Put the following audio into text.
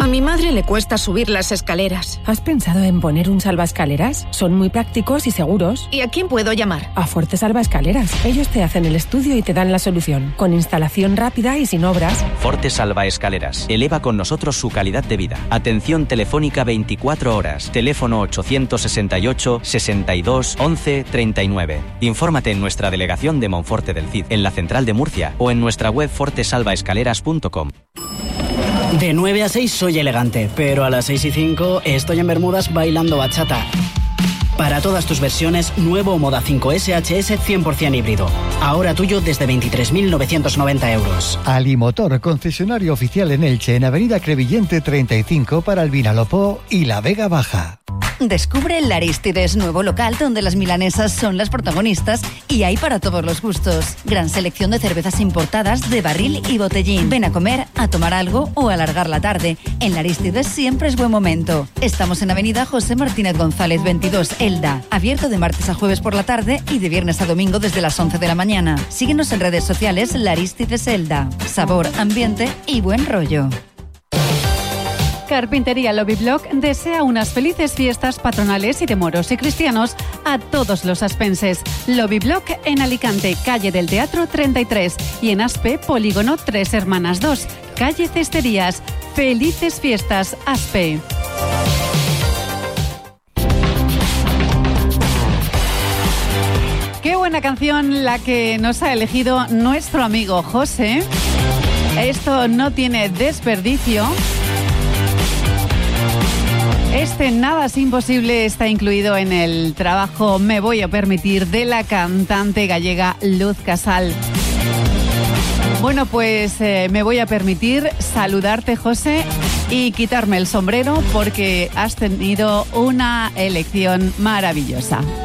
A mi madre le cuesta subir las escaleras. ¿Has pensado en poner un salvaescaleras? Son muy prácticos y seguros. ¿Y a quién puedo llamar? A Forte Salvaescaleras. Ellos te hacen el estudio y te dan la solución, con instalación rápida y sin obras. Forte Salvaescaleras. Eleva con nosotros su calidad de vida. Atención telefónica 24 horas. Teléfono 868 62 11 39. Infórmate en nuestra delegación de Monforte del Cid, en la central de Murcia o en nuestra web fortesalvaescaleras.com. De 9 a 6 soy elegante, pero a las 6 y 5 estoy en Bermudas bailando bachata. Para todas tus versiones, nuevo Moda 5 SHS 100% híbrido. Ahora tuyo desde 23.990 euros. Alimotor, concesionario oficial en Elche, en Avenida Crevillente 35 para el Vinalopó y la Vega Baja. Descubre el Arístides, nuevo local donde las milanesas son las protagonistas y hay para todos los gustos. Gran selección de cervezas importadas de barril y botellín. Ven a comer, a tomar algo o a alargar la tarde. En el Arístides siempre es buen momento. Estamos en Avenida José Martínez González 22, Elda. Abierto de martes a jueves por la tarde y de viernes a domingo desde las 11 de la mañana. Síguenos en redes sociales La Arístides Elda. Sabor, ambiente y buen rollo. Carpintería Lobiblock desea unas felices fiestas patronales y de moros y cristianos a todos los aspenses. Lobiblock en Alicante, calle del Teatro 33 y en Aspe, Polígono 3 Hermanas 2, calle Cesterías. Felices fiestas, Aspe. Qué buena canción la que nos ha elegido nuestro amigo José. Esto no tiene desperdicio. Este Nada es imposible está incluido en el trabajo Me voy a permitir de la cantante gallega Luz Casal. Bueno, pues me voy a permitir saludarte, José, y quitarme el sombrero porque has tenido una elección maravillosa.